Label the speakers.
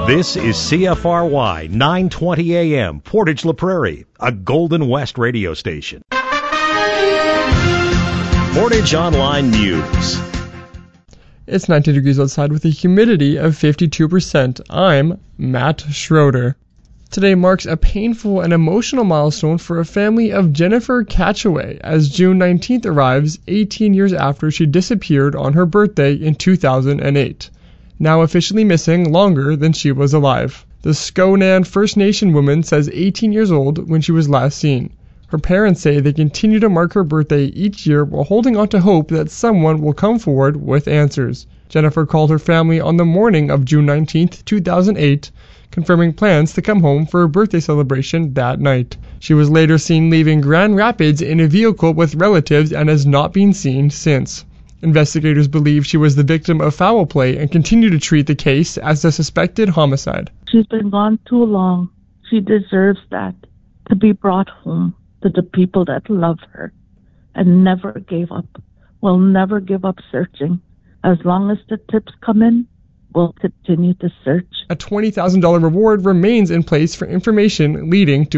Speaker 1: This is CFRY 920 AM, Portage La Prairie, a Golden West radio station. Portage Online News.
Speaker 2: It's 19 degrees outside with a humidity of 52%. I'm Matt Schroeder. Today marks a painful and emotional milestone for a family of Jennifer Catchaway as June 19th arrives 18 years after she disappeared on her birthday in 2008. Now officially missing longer than she was alive. The Skonan First Nation woman says 18 years old when she was last seen. Her parents say they continue to mark her birthday each year while holding on to hope that someone will come forward with answers. Jennifer called her family on the morning of June 19, 2008, confirming plans to come home for her birthday celebration that night. She was later seen leaving Grand Rapids in a vehicle with relatives and has not been seen since. Investigators believe she was the victim of foul play and continue to treat the case as a suspected homicide.
Speaker 3: She's been gone too long. She deserves that, to be brought home to the people that love her and never gave up. We'll never give up searching. As long as the tips come in, we'll continue to search.
Speaker 2: A $20,000 reward remains in place for information leading to